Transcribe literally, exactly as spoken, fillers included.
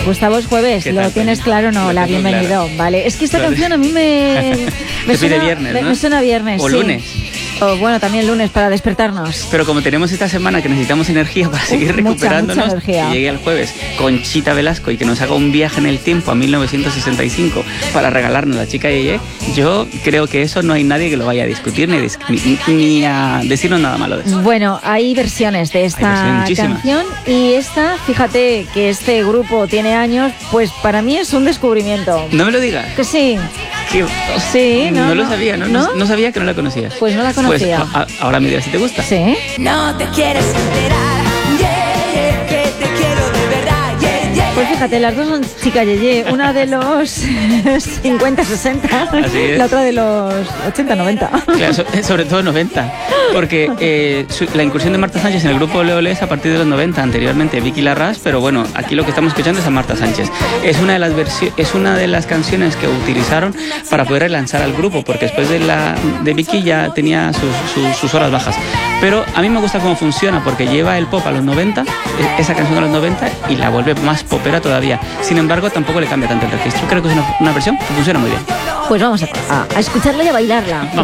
Gustavo es jueves, ¿lo tienes claro o no? La bienvenido, claro. Vale. Es que esta canción a mí me... me Te suena, pide viernes, ¿no? Me suena viernes, o sí. lunes. O bueno, también lunes para despertarnos. Pero como tenemos esta semana que necesitamos energía para seguir Uf, recuperándonos, mucha, mucha energía. que llegue el jueves Conchita Velasco y que nos haga un viaje en el tiempo a mil novecientos sesenta y cinco para regalarnos la chica Yeye, yo creo que eso no hay nadie que lo vaya a discutir ni, ni, ni a decirnos nada malo de eso. Bueno, hay versiones de esta versiones, canción y esta, fíjate que este grupo tiene años, pues para mí es un descubrimiento. No me lo digas. Que sí. Que, sí, no, no, no lo no, sabía, ¿no? ¿no? No, no sabía que no la conocías. Pues no la conocía. Pues a, a, ahora me dirás si te gusta. Sí. No te quieres enterar, yeah, yeah, que te quiero de verdad, yeah, yeah. Pues fíjate, las dos son chicas Yeye, una de los cincuenta sesenta, la otra de los ochenta noventa. Claro, so, sobre todo noventa, porque eh, su, la incursión de Marta Sánchez en el grupo Ole Ole es a partir de los noventa, anteriormente Vicky Larraz, pero bueno, aquí lo que estamos escuchando es a Marta Sánchez. Es una de las es una de las canciones que utilizaron para poder relanzar al grupo, porque después de la de Vicky ya tenía sus, sus, sus horas bajas. Pero a mí me gusta cómo funciona, porque lleva el pop a los noventa, esa canción a los noventa, y la vuelve más popera todavía. Sin embargo, tampoco le cambia tanto el registro. Creo que es una, una versión que funciona muy bien. Pues vamos a, a, a escucharla y a bailarla. Vamos.